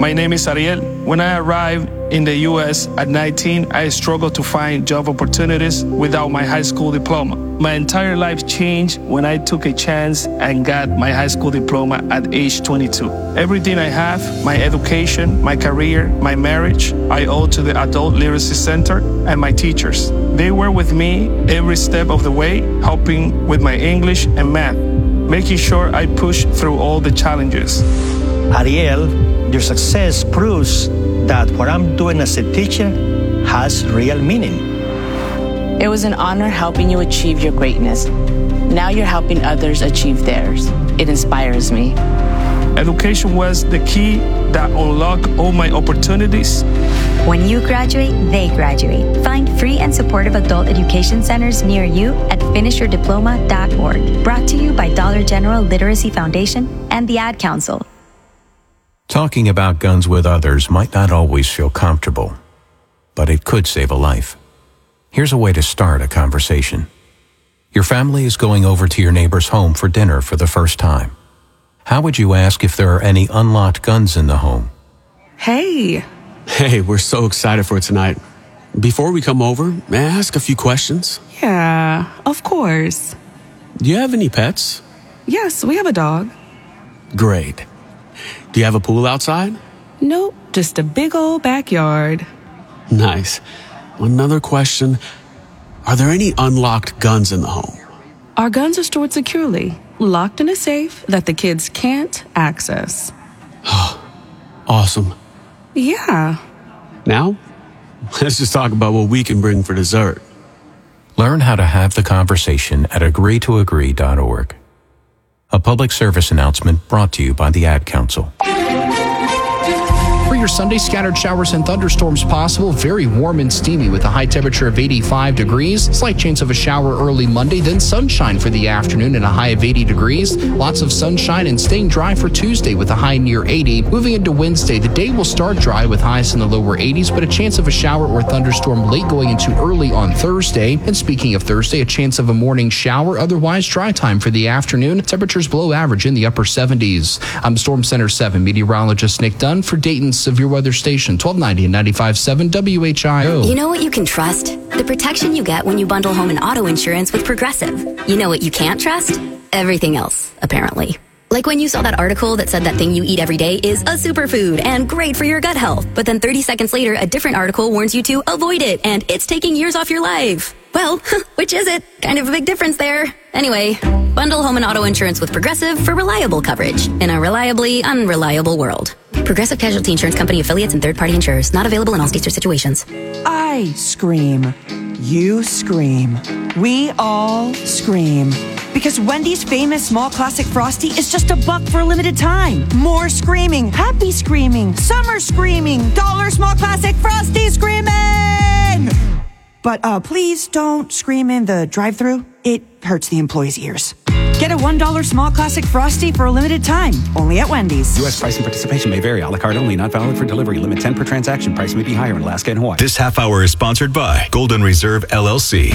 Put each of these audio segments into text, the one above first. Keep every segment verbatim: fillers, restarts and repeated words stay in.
My name is Ariel. When I arrived in the U S at nineteen, I struggled to find job opportunities without my high school diploma. My entire life changed when I took a chance and got my high school diploma at age twenty-two. Everything I have, my education, my career, my marriage, I owe to the Adult Literacy Center and my teachers. They were with me every step of the way, helping with my English and math, making sure I pushed through all the challenges. Ariel, your success proves that what I'm doing as a teacher has real meaning. It was an honor helping you achieve your greatness. Now you're helping others achieve theirs. It inspires me. Education was the key that unlocked all my opportunities. When you graduate, they graduate. Find free and supportive adult education centers near you at finish your diploma dot org. Brought to you by Dollar General Literacy Foundation and the Ad Council. Talking about guns with others might not always feel comfortable, but it could save a life. Here's a way to start a conversation. Your family is going over to your neighbor's home for dinner for the first time. How would you ask if there are any unlocked guns in the home? Hey. Hey, we're so excited for tonight. Before we come over, may I ask a few questions? Yeah, of course. Do you have any pets? Yes, we have a dog. Great. Do you have a pool outside? Nope, just a big old backyard. Nice. Another question. Are there any unlocked guns in the home? Our guns are stored securely, locked in a safe that the kids can't access. Awesome. Yeah. Now, let's just talk about what we can bring for dessert. Learn how to have the conversation at agree to agree dot org. A public service announcement brought to you by the Ad Council. For your Sunday, scattered showers and thunderstorms possible. Very warm and steamy with a high temperature of eighty-five degrees. Slight chance of a shower early Monday, then sunshine for the afternoon and a high of eighty degrees. Lots of sunshine and staying dry for Tuesday with a high near eighty. Moving into Wednesday, the day will start dry with highs in the lower eighties, but a chance of a shower or thunderstorm late going into early on Thursday. And speaking of Thursday, a chance of a morning shower, otherwise dry time for the afternoon. Temperatures below average in the upper seventies. I'm Storm Center seven meteorologist Nick Dunn for Dayton's Severe Weather Station, twelve ninety and ninety-five point seven W H I O. You know what you can trust? The protection you get when you bundle home and auto insurance with Progressive. You know what you can't trust? Everything else, apparently. Like when you saw that article that said that thing you eat every day is a superfood and great for your gut health. But then thirty seconds later, a different article warns you to avoid it and it's taking years off your life. Well, which is it? Kind of a big difference there. Anyway, bundle home and auto insurance with Progressive for reliable coverage in a reliably unreliable world. Progressive Casualty Insurance Company affiliates and third-party insurers. Not available in all states or situations. I scream. You scream. We all scream. Because Wendy's famous small classic Frosty is just a buck for a limited time. More screaming, happy screaming, summer screaming, dollar small classic Frosty screaming! But uh, please don't scream in the drive-thru. It hurts the employees' ears. Get a one dollar small classic Frosty for a limited time, only at Wendy's. U S price and participation may vary. A la carte only, not valid for delivery. Limit ten per transaction. Price may be higher in Alaska and Hawaii. This half hour is sponsored by Golden Reserve L L C.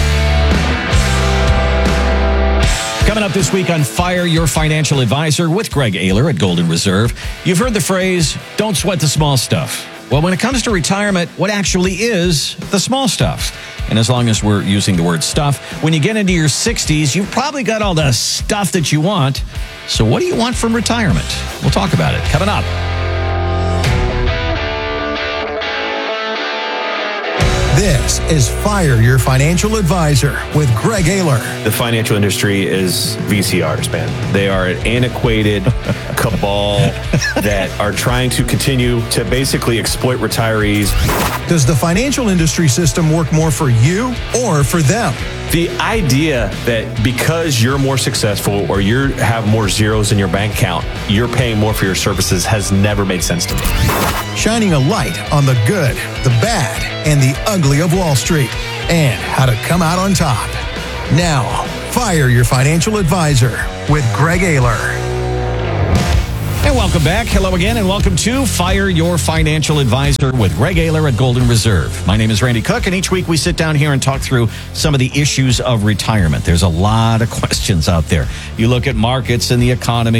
Coming up this week on Fire Your Financial Advisor with Greg Ayler at Golden Reserve. You've heard the phrase, don't sweat the small stuff. Well, when it comes to retirement, what actually is the small stuff? And as long as we're using the word stuff, when you get into your sixties, you've probably got all the stuff that you want. So what do you want from retirement? We'll talk about it coming up. This is Fire Your Financial Advisor with Greg Ayler. The financial industry is V C Rs, man. They are an antiquated cabal that are trying to continue to basically exploit retirees. Does the financial industry system work more for you or for them? The idea that because you're more successful or you have more zeros in your bank account, you're paying more for your services has never made sense to me. Shining a light on the good, the bad, and the ugly of Wall Street, and how to come out on top. Now, Fire Your Financial Advisor with Greg Ayler. And welcome back. Hello again, and welcome to Fire Your Financial Advisor with Greg Ayler at Golden Reserve. My name is Randy Cook, and each week we sit down here and talk through some of the issues of retirement. There's a lot of questions out there. You look at markets and the economy,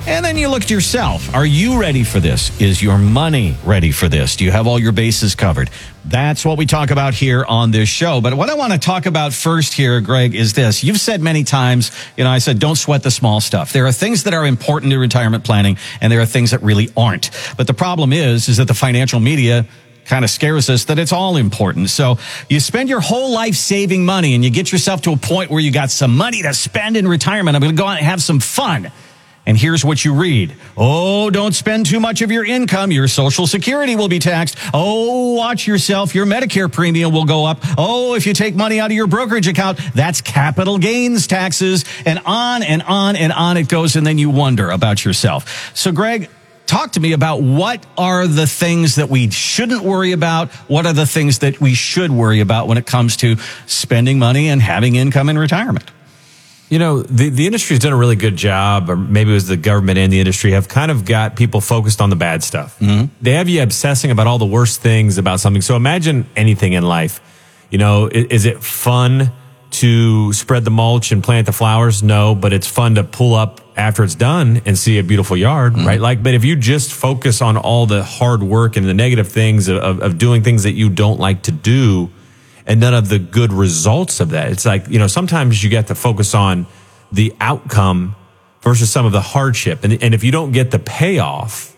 And then you look at yourself. Are you ready for this? Is your money ready for this? Do you have all your bases covered? That's what we talk about here on this show. But what I want to talk about first here, Greg, is this. You've said many times, you know, I said, don't sweat the small stuff. There are things that are important in retirement planning, and there are things that really aren't. But the problem is, is that the financial media kind of scares us that it's all important. So you spend your whole life saving money, and you get yourself to a point where you got some money to spend in retirement. I'm going to go out and have some fun. And here's what you read. Oh, don't spend too much of your income. Your Social Security will be taxed. Oh, watch yourself. Your Medicare premium will go up. Oh, if you take money out of your brokerage account, that's capital gains taxes. And on and on and on it goes. And then you wonder about yourself. So, Greg, talk to me about what are the things that we shouldn't worry about? What are the things that we should worry about when it comes to spending money and having income in retirement? You know, the, the industry's done a really good job, or maybe it was the government and the industry, have kind of got people focused on the bad stuff. Mm-hmm. They have you obsessing about all the worst things about something. So imagine anything in life. You know, is, is it fun to spread the mulch and plant the flowers? No, but it's fun to pull up after it's done and see a beautiful yard, mm-hmm. right? Like, but if you just focus on all the hard work and the negative things of, of, of doing things that you don't like to do, and none of the good results of that. It's like, you know, sometimes you get to focus on the outcome versus some of the hardship. And, and if you don't get the payoff,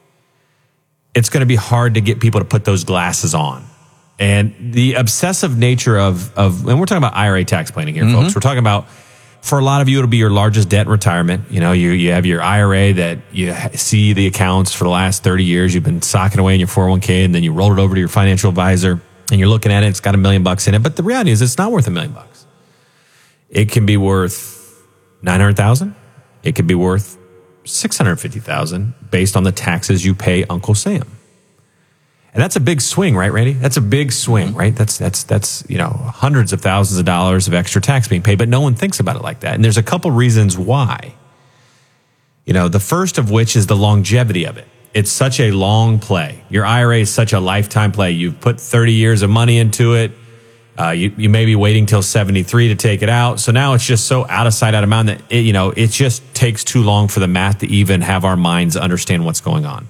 it's going to be hard to get people to put those glasses on. And the obsessive nature of, of and we're talking about I R A tax planning here, mm-hmm. folks. We're talking about, for a lot of you, it'll be your largest debt in retirement. You know, you, you have your I R A that you see the accounts for the last thirty years. You've been socking away in your four oh one k, and then you roll it over to your financial advisor. And you're looking at it, it's got a million bucks in it. But the reality is it's not worth a million bucks. It can be worth nine hundred thousand. It could be worth six hundred fifty thousand based on the taxes you pay Uncle Sam. And that's a big swing, right, Randy? That's a big swing, mm-hmm. right? That's, that's, that's, you know, hundreds of thousands of dollars of extra tax being paid, but no one thinks about it like that. And there's a couple reasons why. You know, the first of which is the longevity of it. It's such a long play. Your I R A is such a lifetime play. You've put thirty years of money into it. Uh, you, you may be waiting till seventy-three to take it out. So now it's just so out of sight, out of mind that, it, you know, it just takes too long for the math to even have our minds understand what's going on.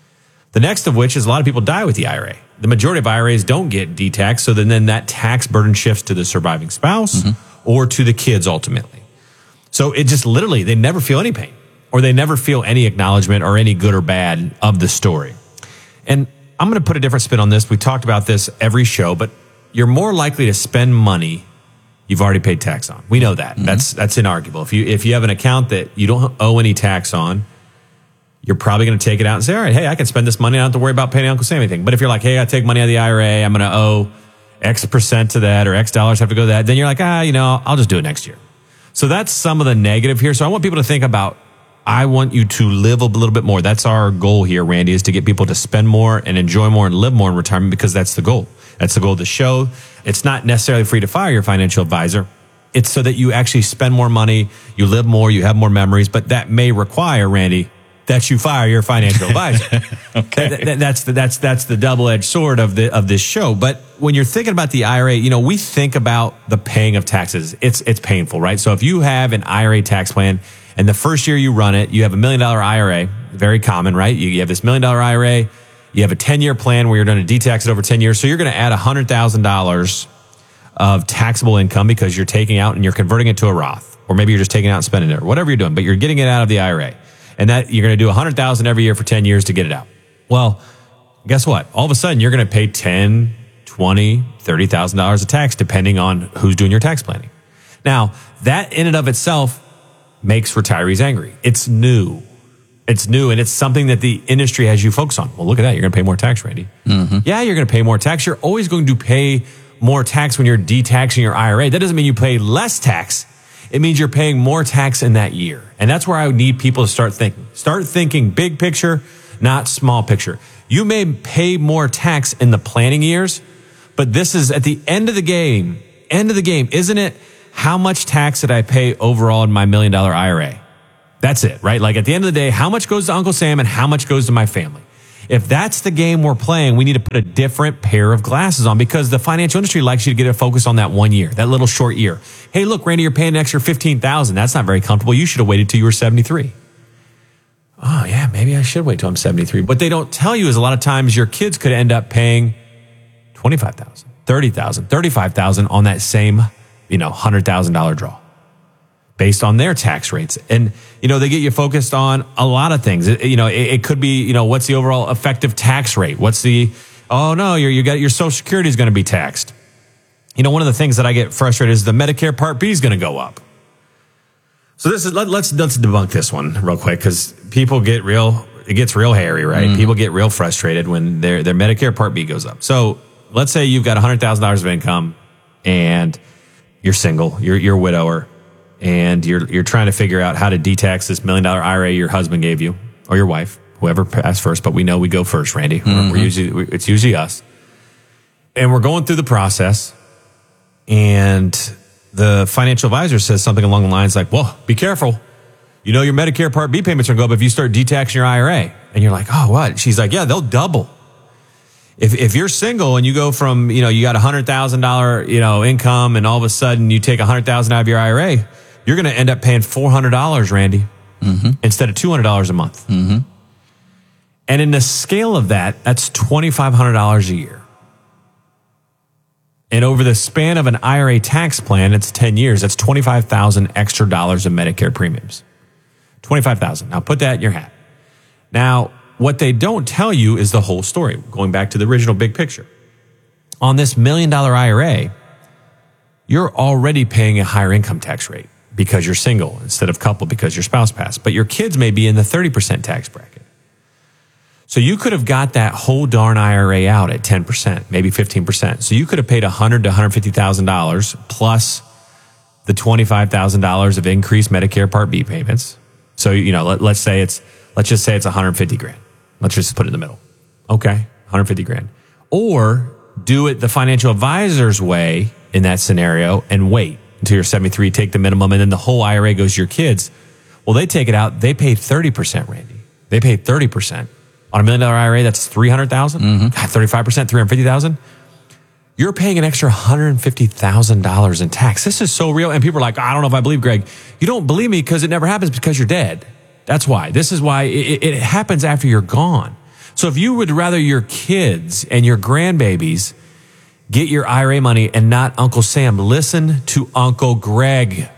The next of which is a lot of people die with the I R A. The majority of I R As don't get D-taxed. So then, then that tax burden shifts to the surviving spouse mm-hmm. or to the kids ultimately. So it just literally, they never feel any pain. Or they never feel any acknowledgement or any good or bad of the story. And I'm going to put a different spin on this. We talked about this every show, but you're more likely to spend money you've already paid tax on. We know that. Mm-hmm. That's that's inarguable. If you if you have an account that you don't owe any tax on, you're probably going to take it out and say, all right, hey, I can spend this money. I don't have to worry about paying Uncle Sam anything. But if you're like, hey, I take money out of the I R A, I'm going to owe X percent to that or X dollars have to go to that, then you're like, ah, you know, I'll just do it next year. So that's some of the negative here. So I want people to think about, I want you to live a little bit more. That's our goal here, Randy, is to get people to spend more and enjoy more and live more in retirement, because that's the goal. That's the goal of the show. It's not necessarily free to fire your financial advisor. It's so that you actually spend more money, you live more, you have more memories, but that may require, Randy, that you fire your financial advisor. okay. that, that, that's the, that's, that's the double-edged sword of the, of this show. But when you're thinking about the I R A, you know, we think about the paying of taxes. It's, it's painful, right? So if you have an I R A tax plan, and the first year you run it, you have a million dollar I R A, very common, right? You, you have this million dollar I R A, you have a ten year plan where you're going to de-tax it over ten years. So you're going to add one hundred thousand dollars of taxable income because you're taking out and you're converting it to a Roth. Or maybe you're just taking it out and spending it, or whatever you're doing, but you're getting it out of the I R A. And that you're going to do one hundred thousand dollars every year for ten years to get it out. Well, guess what? All of a sudden you're going to pay ten, twenty, thirty thousand dollars of tax depending on who's doing your tax planning. Now, that in and of itself makes retirees angry. It's new. It's new, and it's something that the industry has you focus on. Well, look at that. You're going to pay more tax, Randy. Mm-hmm. Yeah, you're going to pay more tax. You're always going to pay more tax when you're de-taxing your I R A. That doesn't mean you pay less tax. It means you're paying more tax in that year. And that's where I need people to start thinking. Start thinking big picture, not small picture. You may pay more tax in the planning years, but this is at the end of the game, end of the game, isn't it? How much tax did I pay overall in my million dollar I R A? That's it, right? Like at the end of the day, how much goes to Uncle Sam and how much goes to my family? If that's the game we're playing, we need to put a different pair of glasses on, because the financial industry likes you to get a focus on that one year, that little short year. Hey, look, Randy, you're paying an extra fifteen thousand dollars. That's not very comfortable. You should have waited till you were seventy-three. oh, yeah, maybe I should wait till I'm seventy-three. What they don't tell you is a lot of times your kids could end up paying twenty-five thousand dollars, thirty thousand dollars, thirty-five thousand dollars on that same, you know, one hundred thousand dollars draw based on their tax rates. And, you know, they get you focused on a lot of things. It, you know, it, it could be, you know, what's the overall effective tax rate? What's the, oh, no, you're, you got your Social Security is going to be taxed. You know, one of the things that I get frustrated is the Medicare Part B is going to go up. So this is let, let's let's debunk this one real quick because people get real. It gets real hairy, right? Mm-hmm. People get real frustrated when their their Medicare Part B goes up. So let's say you've got one hundred thousand dollars of income and you're single, you're you're a widower, and you're you're trying to figure out how to detax this million dollar I R A your husband gave you or your wife, whoever passed first. But we know we go first, Randy. Mm-hmm. We're usually it's usually us, and we're going through the process, and the financial advisor says something along the lines like, well, be careful. You know your Medicare Part B payments are going to go up if you start detaxing your I R A. And you're like, oh, what? She's like, yeah, they'll double. If if you're single and you go from, you know, you got a one hundred thousand dollars, you know, income and all of a sudden you take one hundred thousand dollars out of your I R A, you're going to end up paying four hundred dollars, Randy, mm-hmm. instead of two hundred dollars a month. Mm-hmm. And in the scale of that, that's twenty-five hundred dollars a year. And over the span of an I R A tax plan, it's ten years. That's twenty-five thousand dollars extra dollars of Medicare premiums. twenty-five thousand dollars. Now put that in your hat. Now, what they don't tell you is the whole story. Going back to the original big picture. On this million dollar I R A, you're already paying a higher income tax rate because you're single instead of couple because your spouse passed. But your kids may be in the thirty percent tax bracket. So you could have got that whole darn I R A out at ten percent, maybe fifteen percent. So you could have paid one hundred thousand dollars to one hundred fifty thousand dollars plus the twenty-five thousand dollars of increased Medicare Part B payments. So, you know, let, let's say it's, let's just say it's one hundred fifty grand. Let's just put it in the middle. Okay, one hundred fifty grand. Or do it the financial advisor's way in that scenario and wait until you're seventy-three, take the minimum, and then the whole I R A goes to your kids. Well, they take it out. They pay thirty percent, Randy. They pay thirty percent. On a million dollar I R A, that's three hundred thousand dollars. Mm-hmm. thirty-five percent, three hundred fifty thousand dollars. You're paying an extra one hundred fifty thousand dollars in tax. This is so real. And people are like, I don't know if I believe Greg. You don't believe me because it never happens because you're dead. That's why. This is why it, it happens after you're gone. So if you would rather your kids and your grandbabies get your I R A money and not Uncle Sam, listen to Uncle Greg.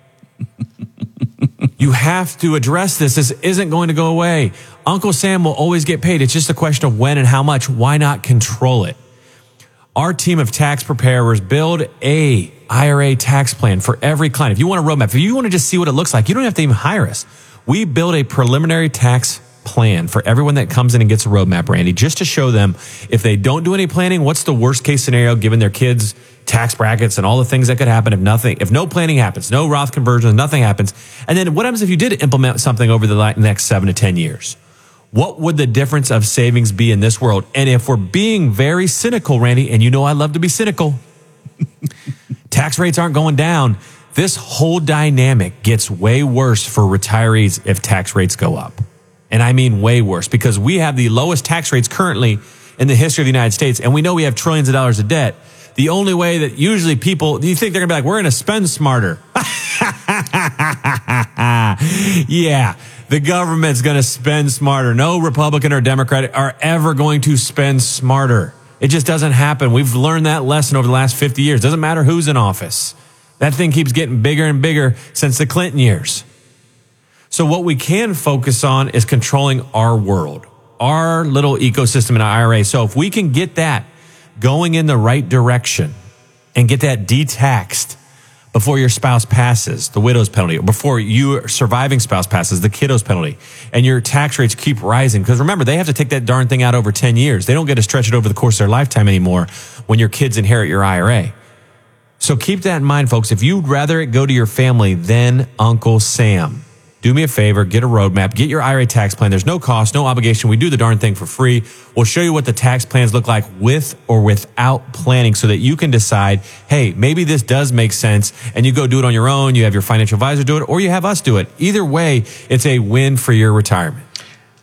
You have to address this. This isn't going to go away. Uncle Sam will always get paid. It's just a question of when and how much. Why not control it? Our team of tax preparers build a I R A tax plan for every client. If you want a roadmap, if you want to just see what it looks like, you don't have to even hire us. We build a preliminary tax plan for everyone that comes in and gets a roadmap, Randy, just to show them if they don't do any planning, what's the worst case scenario given their kids' tax brackets and all the things that could happen if nothing, if no planning happens, no Roth conversions, nothing happens. And then what happens if you did implement something over the next seven to ten years? What would the difference of savings be in this world? And if we're being very cynical, Randy, and you know I love to be cynical, tax rates aren't going down. This whole dynamic gets way worse for retirees if tax rates go up. And I mean way worse because we have the lowest tax rates currently in the history of the United States. And we know we have trillions of dollars of debt. The only way that usually people, do you think they're going to be like, we're going to spend smarter? Yeah, the government's going to spend smarter. No Republican or Democrat are ever going to spend smarter. It just doesn't happen. We've learned that lesson over the last fifty years. Doesn't matter who's in office. That thing keeps getting bigger and bigger since the Clinton years. So what we can focus on is controlling our world, our little ecosystem in our I R A. So if we can get that going in the right direction and get that de-taxed before your spouse passes, the widow's penalty, or before your surviving spouse passes, the kiddo's penalty, and your tax rates keep rising. Because remember, they have to take that darn thing out over ten years. They don't get to stretch it over the course of their lifetime anymore when your kids inherit your I R A. So keep that in mind, folks. If you'd rather it go to your family than Uncle Sam, do me a favor, get a roadmap, get your I R A tax plan. There's no cost, no obligation. We do the darn thing for free. We'll show you what the tax plans look like with or without planning so that you can decide, hey, maybe this does make sense, and you go do it on your own. You have your financial advisor do it, or you have us do it. Either way, it's a win for your retirement.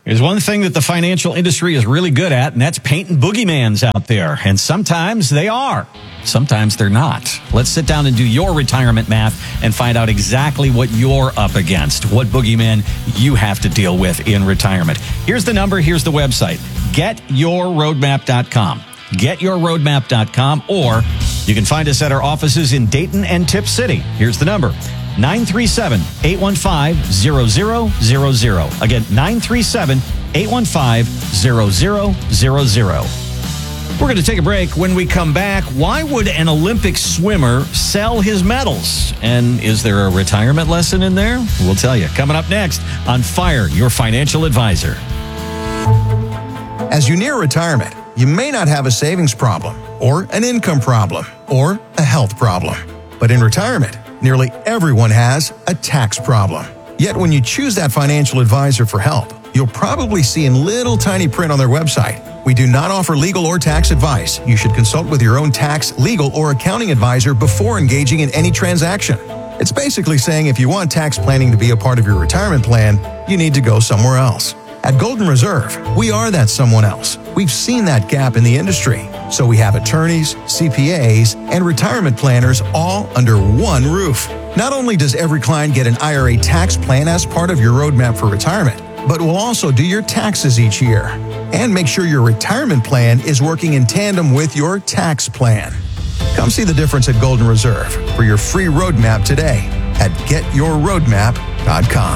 There's one thing that the financial industry is really good at, and that's painting boogeymans out there. And sometimes they are. Sometimes they're not. Let's sit down and do your retirement math and find out exactly what you're up against, what boogeyman you have to deal with in retirement. Here's the number. Here's the website, get your roadmap dot com. get your roadmap dot com, or you can find us at our offices in Dayton and Tip City. Here's the number, nine three seven, eight one five, zero zero zero zero. Again, nine three seven, eight one five, zero zero zero zero. We're going to take a break. When we come back, why would an Olympic swimmer sell his medals? And is there a retirement lesson in there? We'll tell you. Coming up next on Fire Your Financial Advisor. As you near retirement, you may not have a savings problem, or an income problem, or a health problem. But in retirement, nearly everyone has a tax problem. Yet when you choose that financial advisor for help, you'll probably see in little tiny print on their website, we do not offer legal or tax advice. You should consult with your own tax, legal, or accounting advisor before engaging in any transaction. It's basically saying if you want tax planning to be a part of your retirement plan, you need to go somewhere else. At Golden Reserve, we are that someone else. We've seen that gap in the industry, so we have attorneys, C P As, and retirement planners all under one roof. Not only does every client get an I R A tax plan as part of your roadmap for retirement, but we'll also do your taxes each year and make sure your retirement plan is working in tandem with your tax plan. Come see the difference at Golden Reserve for your free roadmap today at get your roadmap dot com.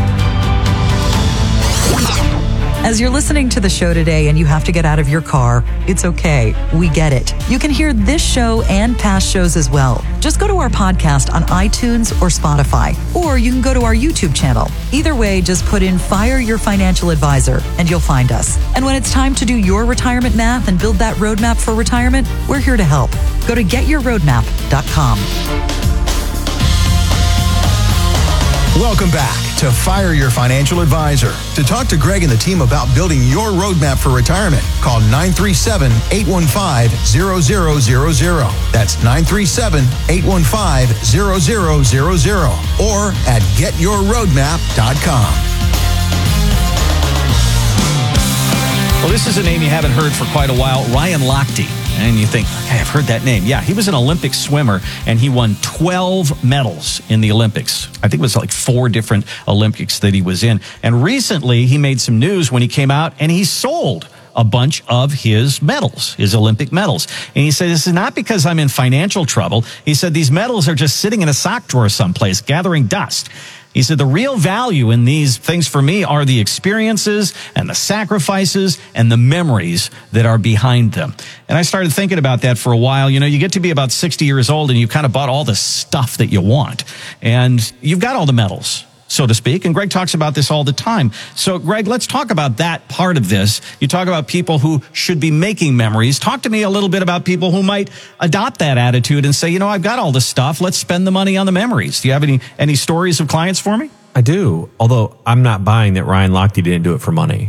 As you're listening to the show today and you have to get out of your car, it's okay. We get it. You can hear this show and past shows as well. Just go to our podcast on iTunes or Spotify, or you can go to our YouTube channel. Either way, just put in Fire Your Financial Advisor and you'll find us. And when it's time to do your retirement math and build that roadmap for retirement, we're here to help. Go to get your roadmap dot com. Welcome back to Fire Your Financial Advisor. To talk to Greg and the team about building your roadmap for retirement, call nine three seven, eight one five, zero zero zero zero. That's nine three seven, eight one five, zero zero zero zero or at get your roadmap dot com. Well, this is a name you haven't heard for quite a while, Ryan Lochte. And you think, hey, I've heard that name. Yeah, he was an Olympic swimmer, and he won twelve medals in the Olympics. I think it was like four different Olympics that he was in. And recently, he made some news when he came out, and he sold a bunch of his medals, his Olympic medals. And he said, this is not because I'm in financial trouble. He said, these medals are just sitting in a sock drawer someplace, gathering dust. He said, the real value in these things for me are the experiences and the sacrifices and the memories that are behind them. And I started thinking about that for a while. You know, you get to be about sixty years old and you've kind of bought all the stuff that you want. And you've got all the medals, so to speak. And Greg talks about this all the time. So, Greg, let's talk about that part of this. You talk about people who should be making memories. Talk to me a little bit about people who might adopt that attitude and say, you know, I've got all this stuff. Let's spend the money on the memories. Do you have any, any stories of clients for me? I do, although I'm not buying that Ryan Lochte didn't do it for money.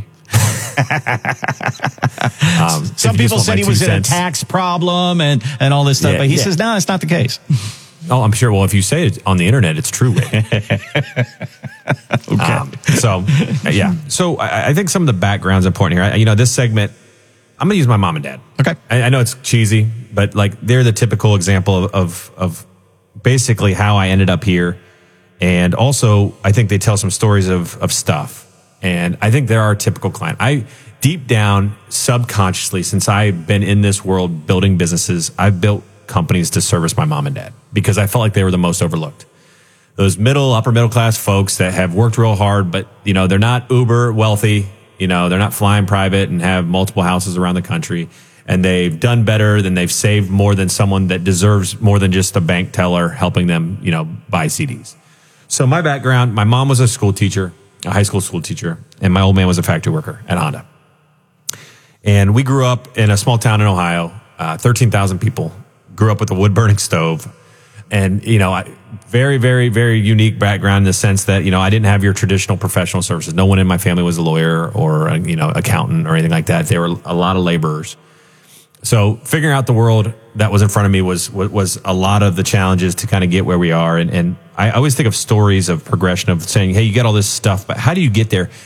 um, Some people said he was in a tax problem and, and all this stuff, yeah, but he yeah. says, no, that's not the case. Oh, I'm sure. Well, if you say it on the internet, it's true. Okay. Um, so, yeah. So I, I think some of the background's important here. I, you know, this segment, I'm going to use my mom and dad. Okay. I, I know it's cheesy, but like they're the typical example of, of, of basically how I ended up here. And also, I think they tell some stories of, of stuff. And I think they're our typical client. I, deep down, subconsciously, since I've been in this world building businesses, I've built companies to service my mom and dad because I felt like they were the most overlooked. Those middle, upper middle class folks that have worked real hard, but you know, they're not uber wealthy. You know, they're not flying private and have multiple houses around the country. And they've done better than they've saved more than someone that deserves more than just a bank teller helping them, you know, buy C Ds. So my background, my mom was a school teacher, a high school school teacher, and my old man was a factory worker at Honda. And we grew up in a small town in Ohio, uh, thirteen thousand people. Grew up with a wood-burning stove. And, you know, I, very, very, very unique background in the sense that, you know, I didn't have your traditional professional services. No one in my family was a lawyer or, a, you know, accountant or anything like that. They were a lot of laborers. So figuring out the world that was in front of me was was, was a lot of the challenges to kind of get where we are. And, and I always think of stories of progression of saying, hey, you got all this stuff, but how do you get there?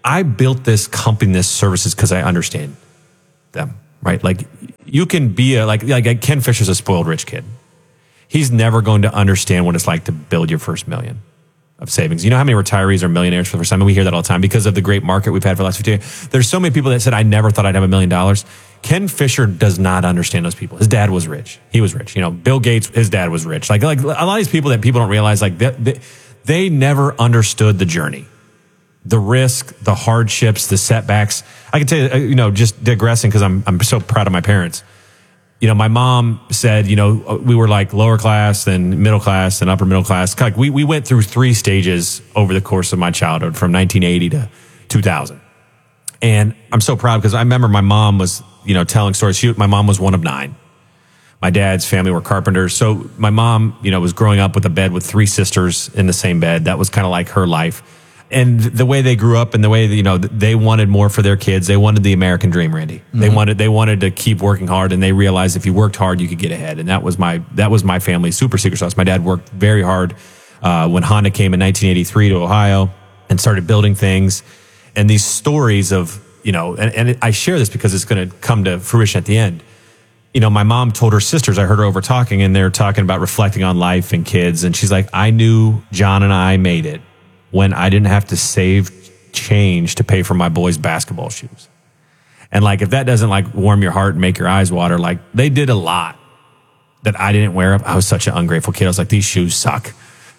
I built this company, this services because I understand them, right? Like you can be a, like, like Ken Fisher's a spoiled rich kid. He's never going to understand what it's like to build your first million of savings. You know how many retirees are millionaires for the first time? And we hear that all the time because of the great market we've had for the last fifty years. There's so many people that said, I never thought I'd have a million dollars. Ken Fisher does not understand those people. His dad was rich. He was rich. You know, Bill Gates, his dad was rich. Like, like a lot of these people that people don't realize, like they, they, they never understood the journey, the risk, the hardships, the setbacks. I can tell you, you know, just digressing because I'm, I'm so proud of my parents. You know, my mom said, you know, we were like lower class, then middle class, and upper middle class. Like we, we went through three stages over the course of my childhood from nineteen eighty to two thousand. And I'm so proud because I remember my mom was, you know, telling stories. She, my mom was one of nine. My dad's family were carpenters. So my mom, you know, was growing up with a bed with three sisters in the same bed. That was kind of like her life. And the way they grew up and the way that, you know, they wanted more for their kids. They wanted the American dream, Randy. Mm-hmm. They wanted, they wanted to keep working hard, and they realized if you worked hard, you could get ahead. And that was my, that was my family's super secret sauce. My dad worked very hard, uh, when Honda came in nineteen eighty-three to Ohio and started building things. And these stories of, you know, and, and I share this because it's going to come to fruition at the end. You know, my mom told her sisters, I heard her over talking, and they're talking about reflecting on life and kids. And she's like, I knew John and I made it when I didn't have to save change to pay for my boys' basketball shoes. And like, if that doesn't like warm your heart and make your eyes water, like they did a lot that I didn't wear. I was such an ungrateful kid. I was like, these shoes suck.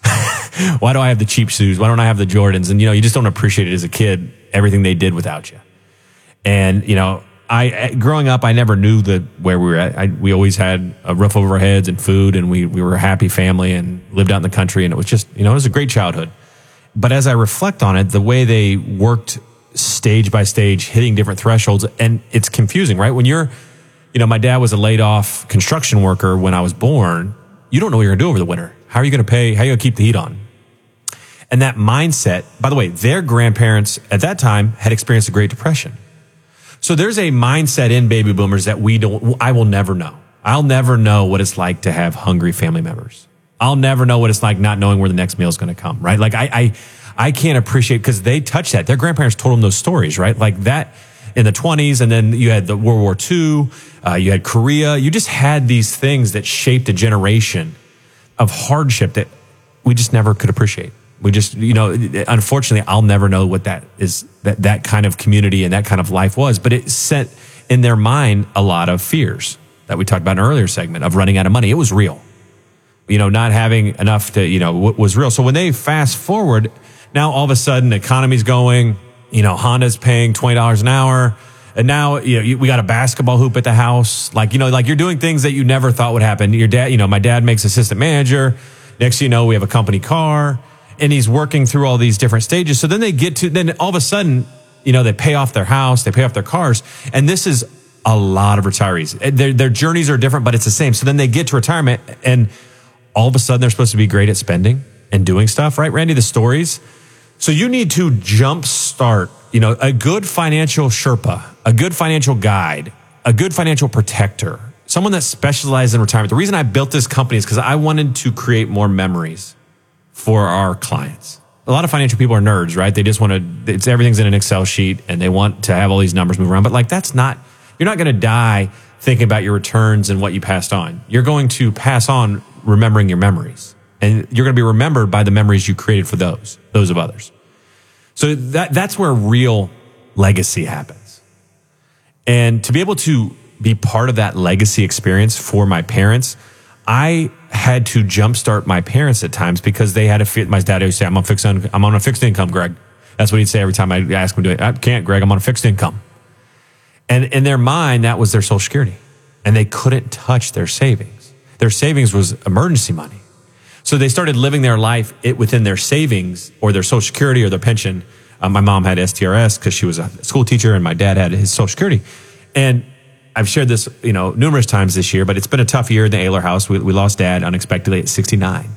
Why do I have the cheap shoes? Why don't I have the Jordans? And, you know, you just don't appreciate it as a kid, everything they did without you. And, you know, I, growing up, I never knew the, where we were at. I, we always had a roof over our heads and food, and we, we were a happy family and lived out in the country. And it was just, you know, it was a great childhood. But as I reflect on it, the way they worked stage by stage, hitting different thresholds, and it's confusing, right? When you're, you know, my dad was a laid off construction worker when I was born. You don't know what you're going to do over the winter. How are you going to pay? How are you going to keep the heat on? And that mindset, by the way, their grandparents at that time had experienced the Great Depression. So there's a mindset in baby boomers that we don't, I will never know. I'll never know what it's like to have hungry family members. I'll never know what it's like not knowing where the next meal is going to come, right? Like I, I, I can't appreciate, because they touched that. Their grandparents told them those stories, right? Like that in the twenties, and then you had the World War Two, uh, you had Korea. You just had these things that shaped a generation of hardship that we just never could appreciate. We just, you know, unfortunately, I'll never know what that is, that, that kind of community and that kind of life was, but it set in their mind a lot of fears that we talked about in an earlier segment of running out of money. It was real. You know, not having enough to, you know, what was real. So when they fast forward, now all of a sudden the economy's going, you know, Honda's paying twenty dollars an hour. And now, you know, you, we got a basketball hoop at the house. Like, you know, like you're doing things that you never thought would happen. Your dad, you know, my dad makes assistant manager. Next thing you know, we have a company car, and he's working through all these different stages. So then they get to, then all of a sudden, you know, they pay off their house, they pay off their cars. And this is a lot of retirees. Their, their journeys are different, but it's the same. So then they get to retirement, and all of a sudden they're supposed to be great at spending and doing stuff, right, Randy? The stories. So you need to jumpstart, you know, a good financial Sherpa, a good financial guide, a good financial protector, someone that specializes in retirement. The reason I built this company is because I wanted to create more memories for our clients. A lot of financial people are nerds, right? They just want to, it's everything's in an Excel sheet, and they want to have all these numbers move around. But like, that's not, you're not going to die thinking about your returns and what you passed on. You're going to pass on remembering your memories, and you're going to be remembered by the memories you created for those, those of others. So that, that's where real legacy happens. And to be able to be part of that legacy experience for my parents, I had to jumpstart my parents at times, because they had a fit. My dad always say, I'm on fixed income. I'm on a fixed income, Greg. That's what he'd say every time I ask him to do it. I can't, Greg, I'm on a fixed income. And in their mind, that was their Social Security, and they couldn't touch their savings. Their savings was emergency money. So they started living their life it within their savings or their Social Security or their pension. Um, my mom had S T R S because she was a school teacher, and my dad had his Social Security. And I've shared this, you know, numerous times this year, but it's been a tough year in the Ayler house. We, we lost Dad unexpectedly at sixty-nine.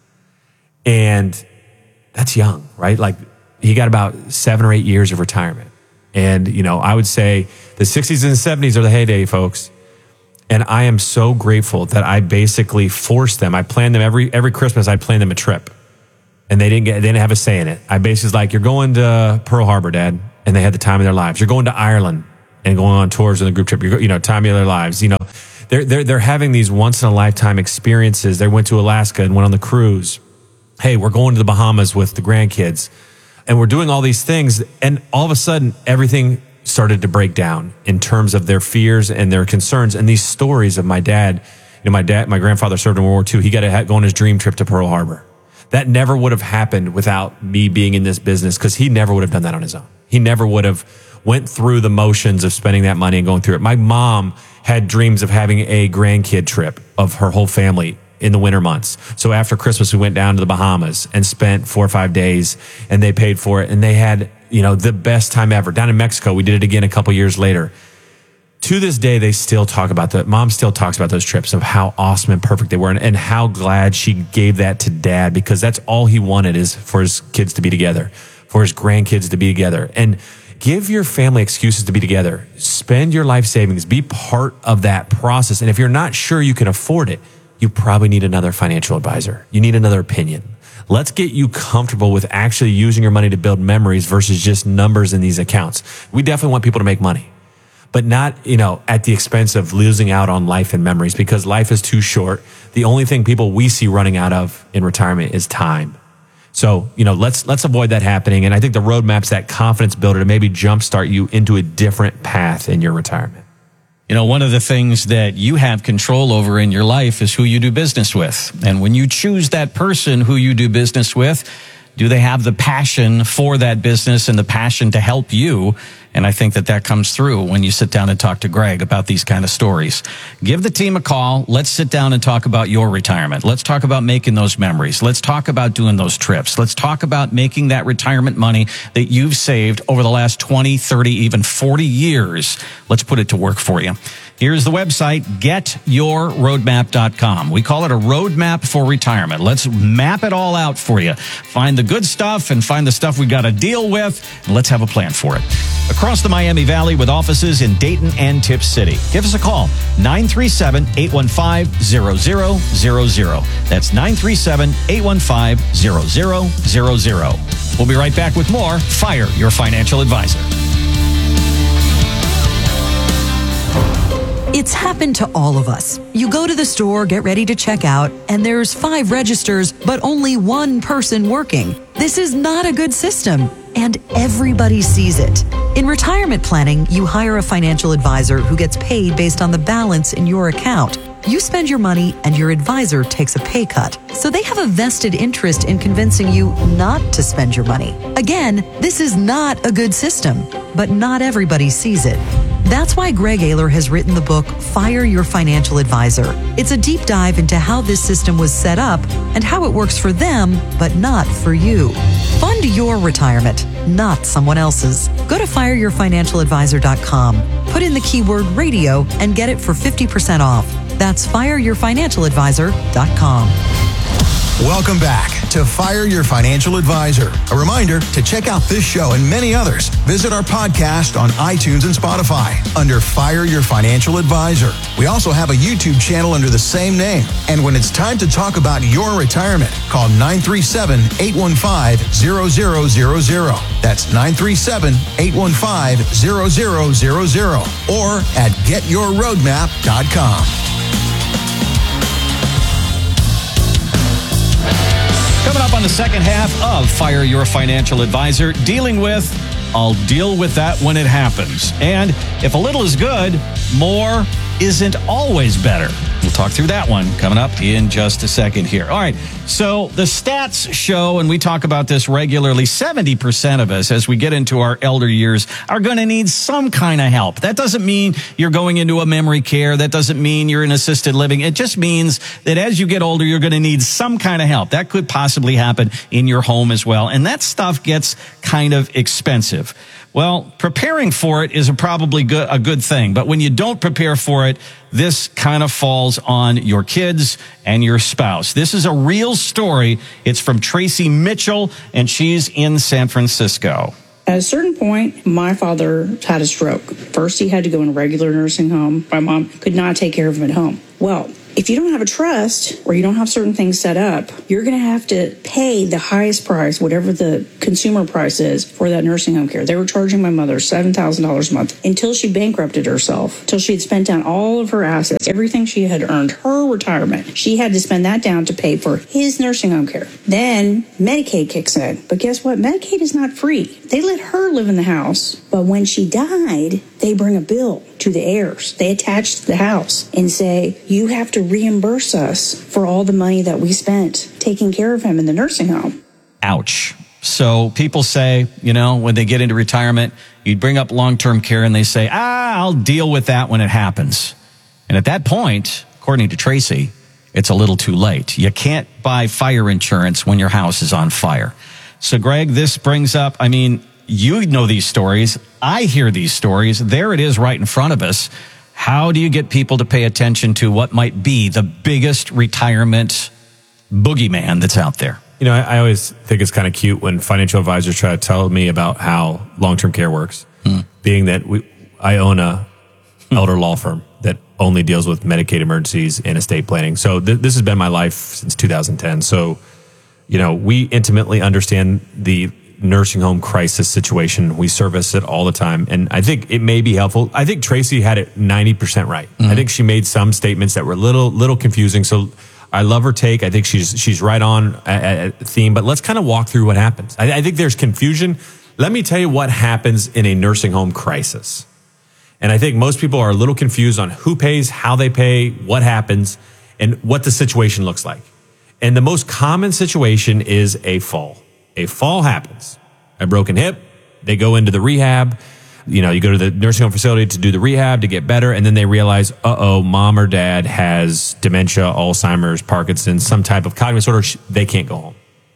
And that's young, right? Like, he got about seven or eight years of retirement. And, you know, I would say the sixties and seventies are the heyday, folks. And I am so grateful that I basically forced them. I planned them every every Christmas. I planned them a trip, and they didn't get. They didn't have a say in it. I basically was like, "You're going to Pearl Harbor, Dad, and they had the time of their lives. You're going to Ireland and going on tours on a group trip. You're, you know, time of their lives. You know, they're they're they're having these once in a lifetime experiences. They went to Alaska and went on the cruise. Hey, we're going to the Bahamas with the grandkids, and we're doing all these things. And all of a sudden, everything started to break down in terms of their fears and their concerns. And these stories of my dad, you know, my dad, my grandfather served in World War Two. He got to go on his dream trip to Pearl Harbor. That never would have happened without me being in this business, because he never would have done that on his own. He never would have went through the motions of spending that money and going through it. My mom had dreams of having a grandkid trip of her whole family in the winter months. So after Christmas, we went down to the Bahamas and spent four or five days, and they paid for it. And they had, you know, the best time ever. Down in Mexico, we did it again a couple years later. To this day, they still talk about that. Mom still talks about those trips, of how awesome and perfect they were, and, and how glad she gave that to dad, because that's all he wanted, is for his kids to be together, for his grandkids to be together. And give your family excuses to be together. Spend your life savings. Be part of that process. And if you're not sure you can afford it, you probably need another financial advisor. You need another opinion. Let's get you comfortable with actually using your money to build memories versus just numbers in these accounts. We definitely want people to make money, but not, you know, at the expense of losing out on life and memories, because life is too short. The only thing people we see running out of in retirement is time. So, you know, let's let's avoid that happening. And I think the roadmap's that confidence builder to maybe jumpstart you into a different path in your retirement. You know, one of the things that you have control over in your life is who you do business with. And when you choose that person who you do business with, do they have the passion for that business and the passion to help you? And I think that that comes through when you sit down and talk to Greg about these kind of stories. Give the team a call. Let's sit down and talk about your retirement. Let's talk about making those memories. Let's talk about doing those trips. Let's talk about making that retirement money that you've saved over the last twenty, thirty, even forty years. Let's put it to work for you. Here's the website, get your roadmap dot com. We call it a roadmap for retirement. Let's map it all out for you. Find the good stuff and find the stuff we got to deal with, and let's have a plan for it. Across the Miami Valley with offices in Dayton and Tip City. Give us a call, nine three seven, eight one five, zero zero zero zero. That's nine three seven, eight one five, zero zero zero zero. We'll be right back with more Fire Your Financial Advisor. It's happened to all of us. You go to the store, get ready to check out, and there's five registers, but only one person working. This is not a good system, and everybody sees it. In retirement planning, you hire a financial advisor who gets paid based on the balance in your account. You spend your money, and your advisor takes a pay cut. So they have a vested interest in convincing you not to spend your money. Again, this is not a good system, but not everybody sees it. That's why Greg Ayler has written the book, Fire Your Financial Advisor. It's a deep dive into how this system was set up and how it works for them, but not for you. Fund your retirement, not someone else's. Go to fire your financial advisor dot com. Put in the keyword radio and get it for fifty percent off. That's fire your financial advisor dot com. Welcome back to Fire Your Financial Advisor. A reminder to check out this show and many others. Visit our podcast on iTunes and Spotify under Fire Your Financial Advisor. We also have a YouTube channel under the same name. And when it's time to talk about your retirement, call nine three seven, eight one five, zero zero zero zero. That's nine three seven, eight one five, zero zero zero zero or at get your roadmap dot com. Coming up on the second half of Fire Your Financial Advisor, dealing with, I'll deal with that when it happens. And if a little is good, more isn't always better. We'll talk through that one coming up in just a second here. All right, so the stats show, and we talk about this regularly, seventy percent of us as we get into our elder years are going to need some kind of help. That doesn't mean you're going into a memory care. That doesn't mean you're in assisted living. It just means that as you get older, you're going to need some kind of help. That could possibly happen in your home as well. And that stuff gets kind of expensive. Well, preparing for it is a probably good, a good thing. But when you don't prepare for it, this kind of falls on your kids and your spouse. This is a real story. It's from Tracy Mitchell, and she's in San Francisco. At a certain point, my father had a stroke. First, he had to go in a regular nursing home. My mom could not take care of him at home. Well, if you don't have a trust or you don't have certain things set up, you're going to have to pay the highest price, whatever the consumer price is for that nursing home care. They were charging my mother seven thousand dollars a month until she bankrupted herself, until she had spent down all of her assets, everything she had earned, her retirement. She had to spend that down to pay for his nursing home care. Then Medicaid kicks in. But guess what? Medicaid is not free. They let her live in the house, but when she died, they bring a bill to the heirs. They attach to the house and say, you have to reimburse us for all the money that we spent taking care of him in the nursing home. Ouch. So people say, you know, when they get into retirement, you bring up long-term care and they say, ah, I'll deal with that when it happens. And at that point, according to Tracy, it's a little too late. You can't buy fire insurance when your house is on fire. So, Greg, this brings up, I mean, you know these stories. I hear these stories. There it is right in front of us. How do you get people to pay attention to what might be the biggest retirement boogeyman that's out there? You know, I, I always think it's kind of cute when financial advisors try to tell me about how long-term care works, hmm. being that we, I own a elder law firm that only deals with Medicaid emergencies and estate planning. So th- this has been my life since two thousand ten. So, you know, we intimately understand the nursing home crisis situation. We service it all the time. And I think it may be helpful. I think Tracy had it ninety percent right. Mm-hmm. I think she made some statements that were a little, little confusing. So I love her take. I think she's, she's right on a, a theme, but let's kind of walk through what happens. I, I think there's confusion. Let me tell you what happens in a nursing home crisis. And I think most people are a little confused on who pays, how they pay, what happens, and what the situation looks like. And the most common situation is a fall. A fall happens, a broken hip, they go into the rehab, you know, you go to the nursing home facility to do the rehab to get better, and then they realize, uh-oh, mom or dad has dementia, Alzheimer's, Parkinson's, some type of cognitive disorder, they can't go home.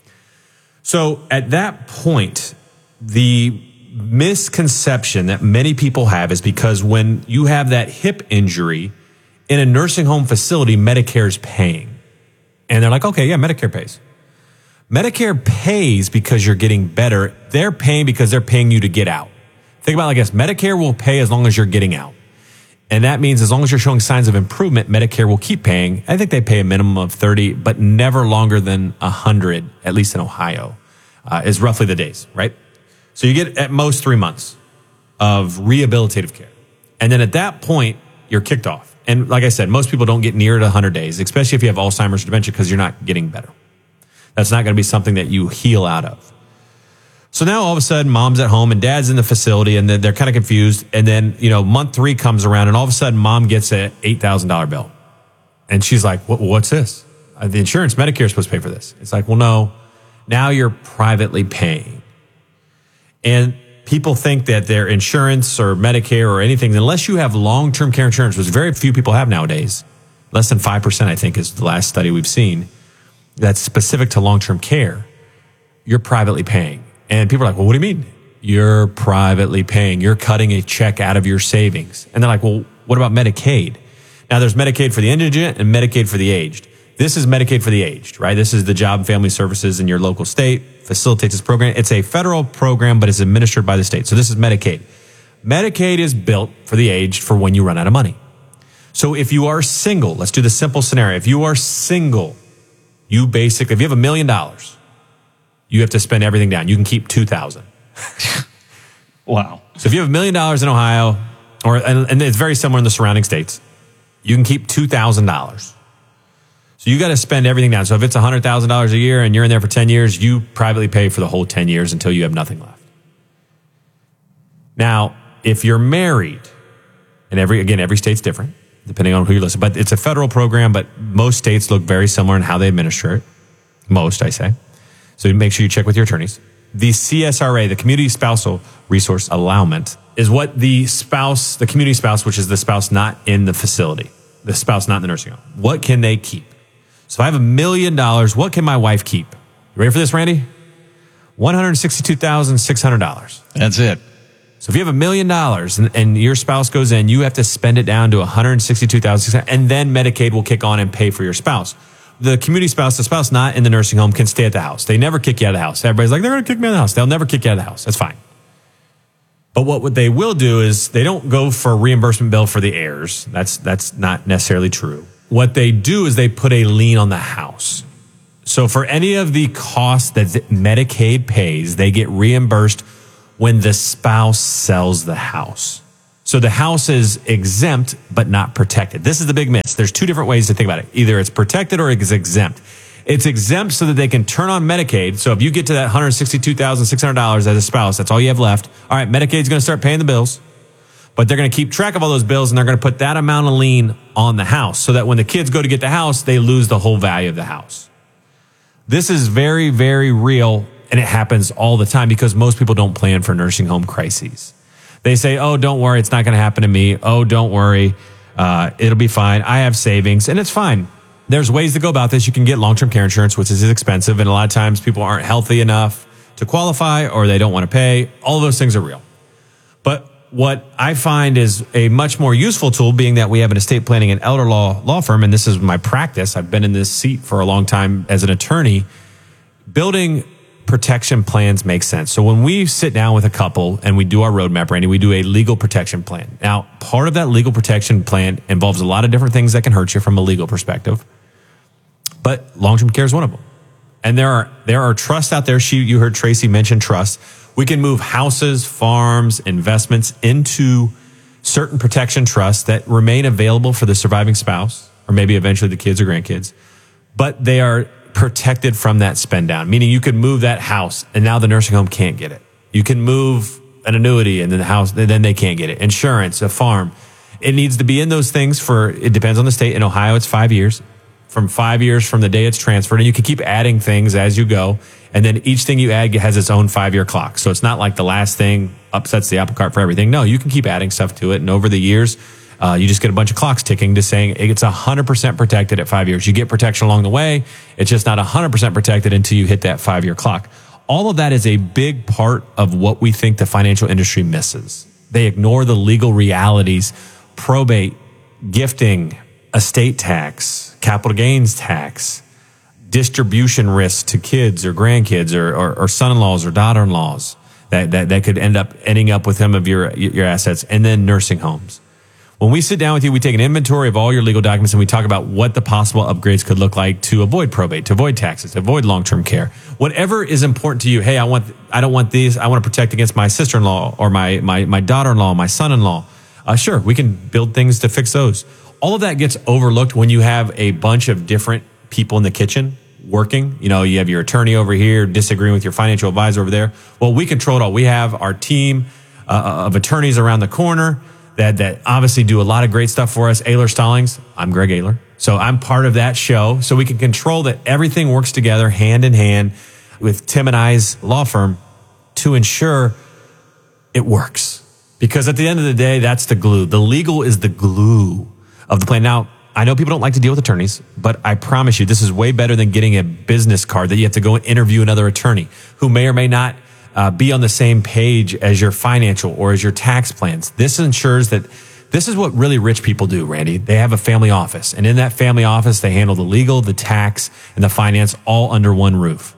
So at that point, the misconception that many people have is because when you have that hip injury in a nursing home facility, Medicare's paying. And they're like, okay, yeah, Medicare pays. Medicare pays because you're getting better. They're paying because they're paying you to get out. Think about it like this. Medicare will pay as long as you're getting out. And that means as long as you're showing signs of improvement, Medicare will keep paying. I think they pay a minimum of thirty, but never longer than one hundred, at least in Ohio, uh, is roughly the days, right? So you get at most three months of rehabilitative care. And then at that point, you're kicked off. And like I said, most people don't get near to one hundred days, especially if you have Alzheimer's or dementia, because you're not getting better. That's not going to be something that you heal out of. So now all of a sudden, mom's at home and dad's in the facility, and then they're kind of confused. And then, you know, month three comes around, and all of a sudden, mom gets an eight thousand dollars bill. And she's like, what, what's this? Uh, the insurance, Medicare is supposed to pay for this. It's like, well, no, now you're privately paying. And people think that their insurance or Medicare or anything, unless you have long-term care insurance, which very few people have nowadays, less than five percent, I think, is the last study we've seen, that's specific to long-term care, you're privately paying. And people are like, well, what do you mean? You're privately paying. You're cutting a check out of your savings. And they're like, well, what about Medicaid? Now, there's Medicaid for the indigent and Medicaid for the aged. This is Medicaid for the aged, right? This is the Job and Family Services in your local state, facilitates this program. It's a federal program, but it's administered by the state. So this is Medicaid. Medicaid is built for the aged for when you run out of money. So if you are single, let's do the simple scenario. If you are single, you basically, if you have a million dollars, you have to spend everything down. You can keep two thousand. Wow. So if you have a million dollars in Ohio, or and, and it's very similar in the surrounding states, you can keep two thousand dollars. So you got to spend everything down. So if it's one hundred thousand dollars a year and you're in there for ten years, you privately pay for the whole ten years until you have nothing left. Now, if you're married, and every again, every state's different, depending on who you listen, but it's a federal program, but most states look very similar in how they administer it. Most, I say. So make sure you check with your attorneys. The C S R A, the Community Spousal Resource Allowance, is what the spouse, the community spouse, which is the spouse not in the facility, the spouse not in the nursing home, what can they keep? So if I have a million dollars, what can my wife keep? You ready for this, Randy? one hundred sixty-two thousand six hundred dollars. That's it. So if you have a million dollars and, and your spouse goes in, you have to spend it down to one hundred sixty-two thousand six hundred dollars, and then Medicaid will kick on and pay for your spouse. The community spouse, the spouse not in the nursing home, can stay at the house. They never kick you out of the house. Everybody's like, they're going to kick me out of the house. They'll never kick you out of the house. That's fine. But what they will do is they don't go for a reimbursement bill for the heirs. That's that's not necessarily true. what they do is they put a lien on the house. So for any of the costs that Medicaid pays, they get reimbursed when the spouse sells the house. So the house is exempt, but not protected. This is the big miss. There's two different ways to think about it. Either it's protected or it's exempt. It's exempt so that they can turn on Medicaid. So if you get to that one hundred sixty-two thousand six hundred dollars as a spouse, that's all you have left. All right, Medicaid's going to start paying the bills, but they're going to keep track of all those bills and they're going to put that amount of lien on the house so that when the kids go to get the house, they lose the whole value of the house. This is very, very real, and it happens all the time because most people don't plan for nursing home crises. They say, oh, don't worry, it's not going to happen to me. Oh, don't worry, uh, it'll be fine. I have savings, and it's fine. There's ways to go about this. You can get long-term care insurance, which is expensive, and a lot of times people aren't healthy enough to qualify or they don't want to pay. All of those things are real. But what I find is a much more useful tool, being that we have an estate planning and elder law law firm, and this is my practice. I've been in this seat for a long time as an attorney. Building protection plans make sense. So when we sit down with a couple and we do our roadmap, Randy, we do a legal protection plan. Now, part of that legal protection plan involves a lot of different things that can hurt you from a legal perspective. But long-term care is one of them. And there are there are trusts out there. She, you heard Tracy mention trusts. We can move houses, farms, investments into certain protection trusts that remain available for the surviving spouse, or maybe eventually the kids or grandkids. But they are protected from that spend down, meaning you could move that house and now the nursing home can't get it. You can move an annuity and then the house, then they can't get it. Insurance, a farm. It needs to be in those things for, it depends on the state. In Ohio, it's five years. From five years from the day it's transferred, and you can keep adding things as you go. And then each thing you add has its own five-year clock. So it's not like the last thing upsets the apple cart for everything. No, you can keep adding stuff to it. And over the years, uh, you just get a bunch of clocks ticking to saying it's one hundred percent protected at five years. You get protection along the way. It's just not one hundred percent protected until you hit that five-year clock. All of that is a big part of what we think the financial industry misses. They ignore the legal realities, probate, gifting, estate tax, capital gains tax, distribution risk to kids or grandkids or, or, or son-in-laws or daughter-in-laws that, that, that could end up ending up with some of your, your assets, and then nursing homes. When we sit down with you, we take an inventory of all your legal documents and we talk about what the possible upgrades could look like to avoid probate, to avoid taxes, to avoid long-term care. Whatever is important to you. Hey, I want, I don't want these. I want to protect against my sister-in-law or my, my, my daughter-in-law, my son-in-law. Uh, sure, we can build things to fix those. All of that gets overlooked when you have a bunch of different people in the kitchen working. You know, you have your attorney over here disagreeing with your financial advisor over there. Well, we control it all. We have our team uh, of attorneys around the corner that that obviously do a lot of great stuff for us. Ayler Stallings. I'm Greg Ayler. So I'm part of that show. So we can control that everything works together hand in hand with Tim and I's law firm to ensure it works. Because at the end of the day, that's the glue. The legal is the glue of the plan. Now, I know people don't like to deal with attorneys, but I promise you, this is way better than getting a business card that you have to go and interview another attorney who may or may not uh, be on the same page as your financial or as your tax plans. This ensures that this is what really rich people do, Randy. They have a family office, and in that family office, they handle the legal, the tax, and the finance all under one roof.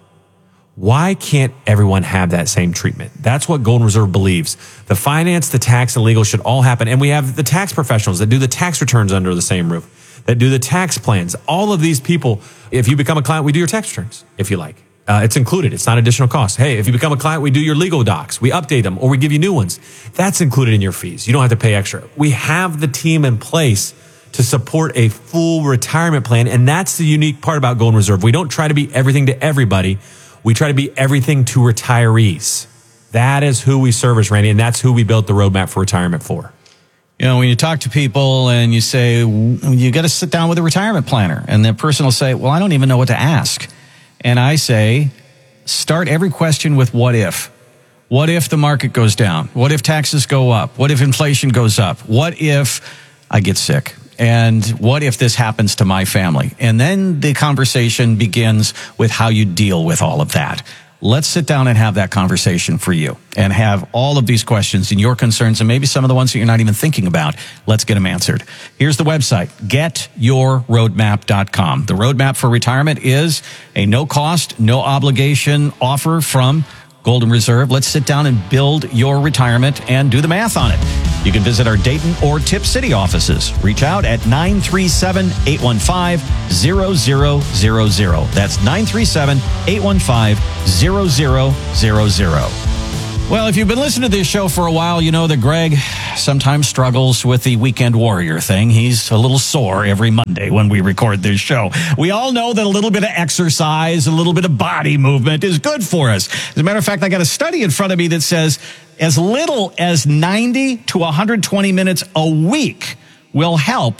Why can't everyone have that same treatment? That's what Golden Reserve believes. The finance, the tax, and legal should all happen. And we have the tax professionals that do the tax returns under the same roof, that do the tax plans. All of these people, if you become a client, we do your tax returns, if you like. Uh, it's included. It's not additional cost. Hey, if you become a client, we do your legal docs. We update them or we give you new ones. That's included in your fees. You don't have to pay extra. We have the team in place to support a full retirement plan. And that's the unique part about Golden Reserve. We don't try to be everything to everybody. We try to be everything to retirees. That is who we service, Randy, and that's who we built the roadmap for retirement for. You know, when you talk to people and you say, you got to sit down with a retirement planner, and the person will say, well, I don't even know what to ask. And I say, start every question with what if. What if the market goes down? What if taxes go up? What if inflation goes up? What if I get sick? And what if this happens to my family? And then the conversation begins with how you deal with all of that. Let's sit down and have that conversation for you and have all of these questions and your concerns and maybe some of the ones that you're not even thinking about. Let's get them answered. Here's the website, get your roadmap dot com. The roadmap for retirement is a no cost, no obligation offer from Golden Reserve. Let's sit down and build your retirement and do the math on it. You can visit our Dayton or Tip City offices. Reach out at nine three seven, eight one five, zero zero zero zero. That's nine three seven, eight one five, zero zero zero zero. Well, if you've been listening to this show for a while, you know that Greg sometimes struggles with the weekend warrior thing. He's a little sore every Monday when we record this show. We all know that a little bit of exercise, a little bit of body movement is good for us. As a matter of fact, I got a study in front of me that says as little as ninety to one hundred twenty minutes a week will help,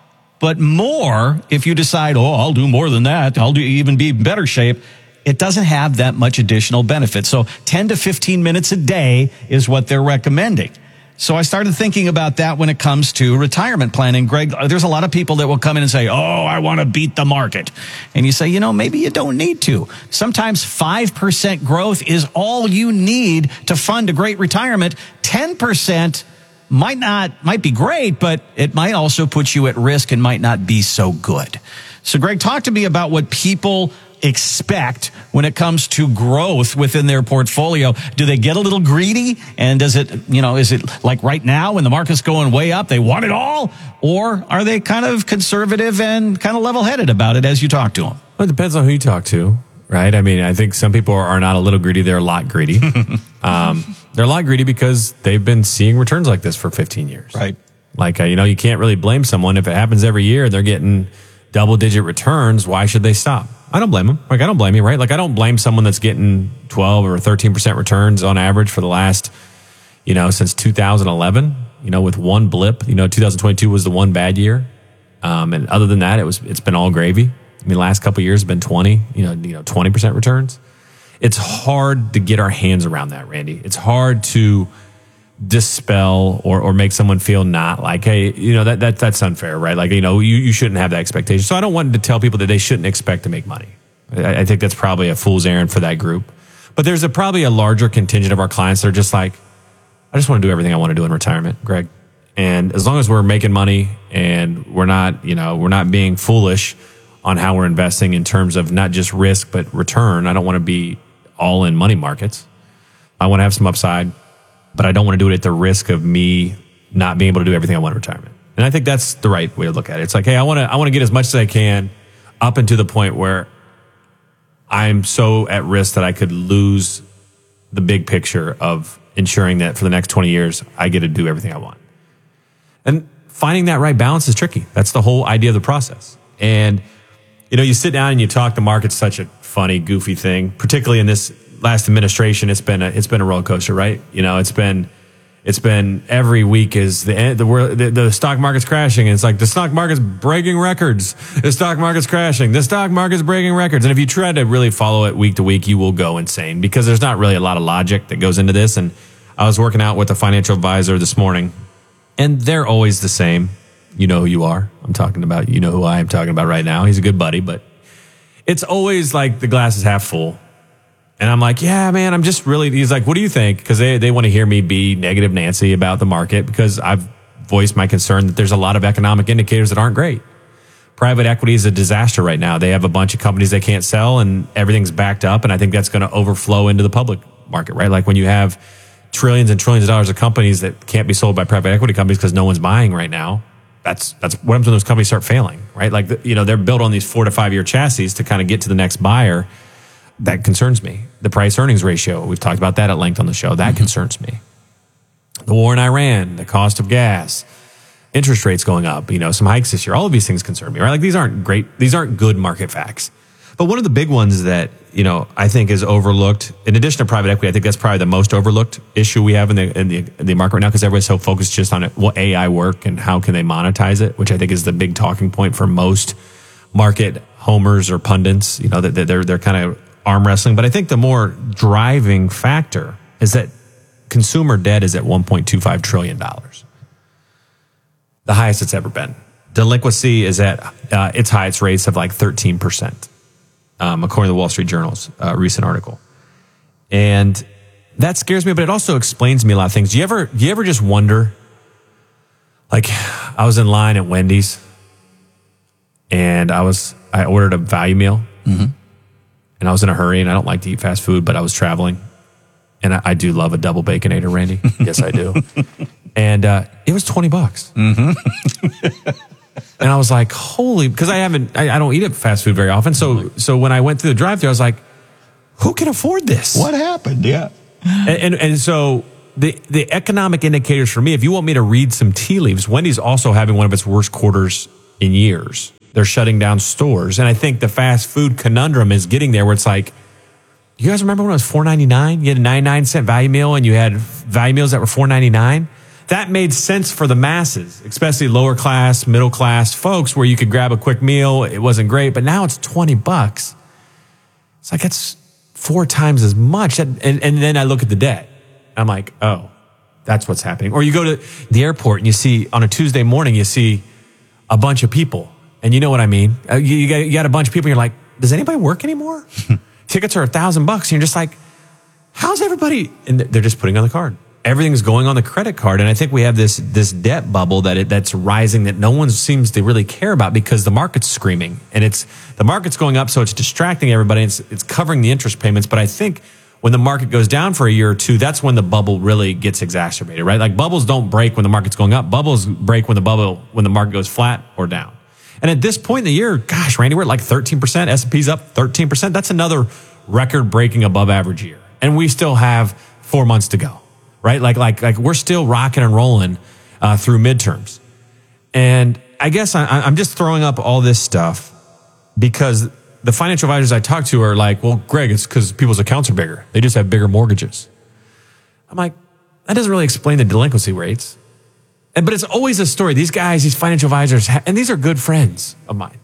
but more if you decide, oh, I'll do more than that, I'll do even be in better shape. It doesn't have that much additional benefit. So ten to fifteen minutes a day is what they're recommending. So I started thinking about that when it comes to retirement planning. Greg, there's a lot of people that will come in and say, oh, I want to beat the market. And you say, you know, maybe you don't need to. Sometimes five percent growth is all you need to fund a great retirement. ten percent might not, might be great, but it might also put you at risk and might not be so good. So Greg, talk to me about what people expect when it comes to growth within their portfolio. Do they get a little greedy? And does it, you know, is it like right now when the market's going way up, they want it all? Or are they kind of conservative and kind of level-headed about it as you talk to them? Well, it depends on who you talk to, right? I mean, I think some people are not a little greedy. They're a lot greedy. um, they're a lot greedy because they've been seeing returns like this for fifteen years. Right. Like, uh, you know, you can't really blame someone if it happens every year. They're getting double-digit returns. Why should they stop? I don't blame them. Like, I don't blame you, right? Like, I don't blame someone that's getting twelve or thirteen percent returns on average for the last, you know, since two thousand eleven, you know, with one blip. You know, two thousand twenty-two was the one bad year. Um, and other than that, it was, it's been all gravy. I mean, the last couple of years have been twenty, you know, you know, twenty percent returns. It's hard to get our hands around that, Randy. It's hard to dispel or, or make someone feel not like, hey, you know, that, that that's unfair, right? Like, you know, you, you shouldn't have that expectation. So I don't want to tell people that they shouldn't expect to make money. I, I think that's probably a fool's errand for that group. But there's a, probably a larger contingent of our clients that are just like, I just want to do everything I want to do in retirement, Greg. And as long as we're making money and we're not, you know, we're not being foolish on how we're investing in terms of not just risk, but return. I don't want to be all in money markets. I want to have some upside, but I don't want to do it at the risk of me not being able to do everything I want in retirement. And I think that's the right way to look at it. It's like, hey, I want to, I want to get as much as I can up into the point where I'm so at risk that I could lose the big picture of ensuring that for the next twenty years, I get to do everything I want. And finding that right balance is tricky. That's the whole idea of the process. And, you know, you sit down and you talk, the market's such a funny, goofy thing, particularly in this last administration. It's been a, it's been a roller coaster, right? You know, it's been, it's been every week is the, the world, the, the stock market's crashing. And it's like the stock market's breaking records. The stock market's crashing. The stock market's breaking records. And if you try to really follow it week to week, you will go insane because there's not really a lot of logic that goes into this. And I was working out with a financial advisor this morning and they're always the same. You know who you are. I'm talking about, you know who I am talking about right now. He's a good buddy, but it's always like the glass is half full. And I'm like, yeah, man, I'm just really, he's like, what do you think? Because they, they want to hear me be negative Nancy about the market because I've voiced my concern that there's a lot of economic indicators that aren't great. Private equity is a disaster right now. They have a bunch of companies they can't sell and everything's backed up. And I think that's going to overflow into the public market, right? Like when you have trillions and trillions of dollars of companies that can't be sold by private equity companies because no one's buying right now. That's, that's what happens when those companies start failing, right? Like, the, you know, they're built on these four to five year chassis to kind of get to the next buyer. That concerns me. The price earnings ratio, we've talked about that at length on the show. That mm-hmm. concerns me. The war in Iran, the cost of gas, interest rates going up, you know, some hikes this year. All of these things concern me, right? Like these aren't great, these aren't good market facts. But one of the big ones that, you know, I think is overlooked, in addition to private equity, I think that's probably the most overlooked issue we have in the in the, in the market right now because everybody's so focused just on it, what A I work and how can they monetize it, which I think is the big talking point for most market homers or pundits, you know, that they're, they're kind of arm wrestling. But I think the more driving factor is that consumer debt is at one point two five trillion dollars. The highest it's ever been. Delinquency is at uh, its highest rates of like thirteen percent, um, according to the Wall Street Journal's uh, recent article. And that scares me, but it also explains to me a lot of things. Do you ever, do you ever just wonder, like I was in line at Wendy's and I was, I ordered a value meal. Mm-hmm. And I was in a hurry and I don't like to eat fast food, but I was traveling. And I, I do love a double Baconator, Randy. Yes, I do. And uh, it was twenty bucks. Mm-hmm. And I was like, holy, because I haven't, I, I don't eat at fast food very often. So, so when I went through the drive-thru, I was like, who can afford this? What happened? Yeah. And, and, and so the, the economic indicators for me, if you want me to read some tea leaves, Wendy's also having one of its worst quarters in years. They're shutting down stores. And I think the fast food conundrum is getting there where it's like, you guys remember when it was four ninety-nine? You had a ninety-nine cent value meal and you had value meals that were four ninety-nine? That made sense for the masses, especially lower class, middle class folks, where you could grab a quick meal. It wasn't great, but now it's twenty bucks. It's like, it's four times as much. And, and, and then I look at the debt. I'm like, oh, that's what's happening. Or you go to the airport and you see on a Tuesday morning, you see a bunch of people. And you know what I mean? You, you, got, you got a bunch of people and you're like, does anybody work anymore? Tickets are a thousand bucks. And you're just like, how's everybody? And they're just putting on the card. Everything's going on the credit card. And I think we have this this debt bubble that it, that's rising that no one seems to really care about because the market's screaming. And it's the market's going up, so it's distracting everybody. It's, it's covering the interest payments. But I think when the market goes down for a year or two, that's when the bubble really gets exacerbated, right? Like bubbles don't break when the market's going up. Bubbles break when the bubble when the market goes flat or down. And at this point in the year, gosh, Randy, we're at like thirteen percent. S and P's up thirteen percent. That's another record-breaking above average year. And we still have four months to go. Right? Like, like, like we're still rocking and rolling uh, through midterms. And I guess I, I'm just throwing up all this stuff because the financial advisors I talk to are like, well, Greg, it's because people's accounts are bigger. They just have bigger mortgages. I'm like, that doesn't really explain the delinquency rates. And, but it's always a story. These guys, these financial advisors, and these are good friends of mine.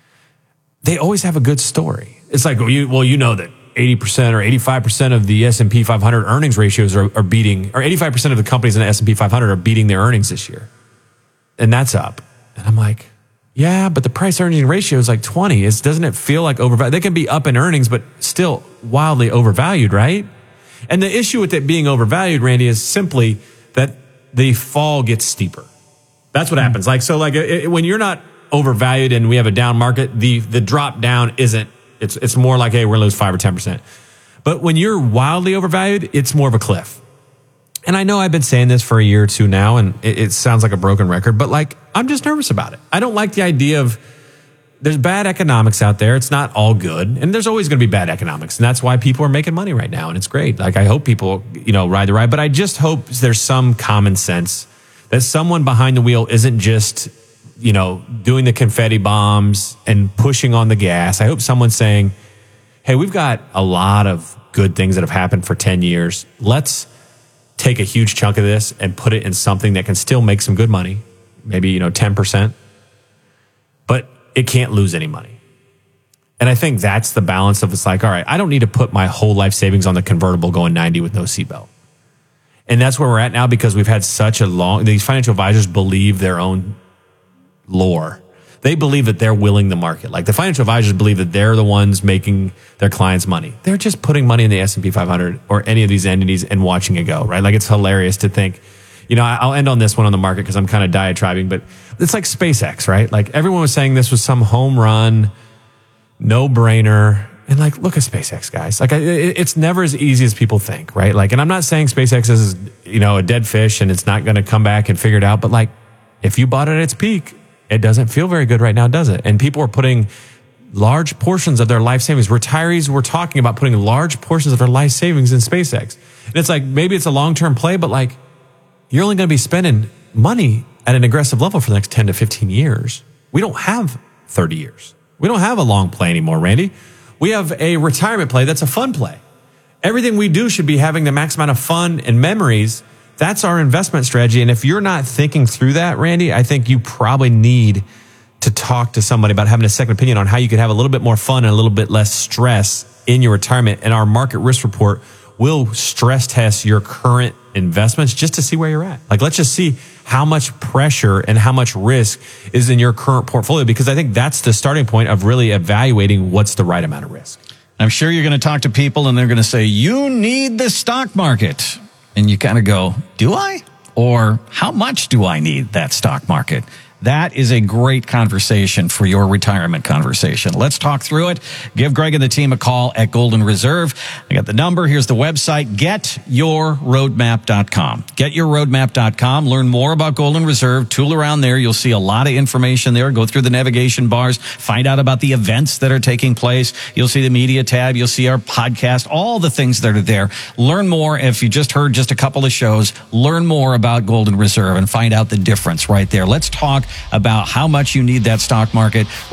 They always have a good story. It's like, well, you, well, you know that eighty percent or eighty-five percent of the S and P five hundred earnings ratios are, are beating, or eighty-five percent of the companies in the S and P five hundred are beating their earnings this year. And that's up. And I'm like, yeah, but the price earnings ratio is like twenty. It's, doesn't it feel like overvalued? They can be up in earnings, but still wildly overvalued, right? And the issue with it being overvalued, Randy, is simply that the fall gets steeper. That's what happens. Like, so like it, when you're not overvalued and we have a down market, the, the drop down isn't, It's it's more like, hey, we're going to lose five or ten percent. But when you're wildly overvalued, it's more of a cliff. And I know I've been saying this for a year or two now, and it, it sounds like a broken record, but like, I'm just nervous about it. I don't like the idea of there's bad economics out there. It's not all good. And there's always going to be bad economics. And that's why people are making money right now. And it's great. Like, I hope people, you know, ride the ride. But I just hope there's some common sense that someone behind the wheel isn't just, you know, doing the confetti bombs and pushing on the gas. I hope someone's saying, hey, we've got a lot of good things that have happened for ten years. Let's take a huge chunk of this and put it in something that can still make some good money. Maybe, you know, ten percent, but it can't lose any money. And I think that's the balance of, it's like, all right, I don't need to put my whole life savings on the convertible going ninety with no seatbelt. And that's where we're at now because we've had such a long, these financial advisors believe their own lore. They believe that they're willing the market. Like the financial advisors believe that they're the ones making their clients money. They're just putting money in the S and P five hundred or any of these entities and watching it go, right? Like it's hilarious to think, you know, I'll end on this one on the market because I'm kind of diatribing, but it's like SpaceX, right? Like everyone was saying this was some home run, no brainer. And like, look at SpaceX, guys. Like it, it's never as easy as people think, right? Like, and I'm not saying SpaceX is, you know, a dead fish and it's not going to come back and figure it out, but like if you bought it at its peak, it doesn't feel very good right now, does it? And people are putting large portions of their life savings. Retirees were talking about putting large portions of their life savings in SpaceX. And it's like, maybe it's a long-term play, but like, you're only going to be spending money at an aggressive level for the next ten to fifteen years. We don't have thirty years. We don't have a long play anymore, Randy. We have a retirement play that's a fun play. Everything we do should be having the max amount of fun and memories. That's our investment strategy. And if you're not thinking through that, Randy, I think you probably need to talk to somebody about having a second opinion on how you could have a little bit more fun and a little bit less stress in your retirement. And our market risk report will stress test your current investments just to see where you're at. Like, let's just see how much pressure and how much risk is in your current portfolio, because I think that's the starting point of really evaluating what's the right amount of risk. I'm sure you're going to talk to people and they're going to say, you need the stock market. And you kind of go, do I? Or how much do I need that stock market? That is a great conversation for your retirement conversation. Let's talk through it. Give Greg and the team a call at Golden Reserve. I got the number. Here's the website, get your roadmap dot com. get your roadmap dot com. Learn more about Golden Reserve. Tool around there. You'll see a lot of information there. Go through the navigation bars. Find out about the events that are taking place. You'll see the media tab. You'll see our podcast. All the things that are there. Learn more. If you just heard just a couple of shows, learn more about Golden Reserve and find out the difference right there. Let's talk about how much you need that stock market.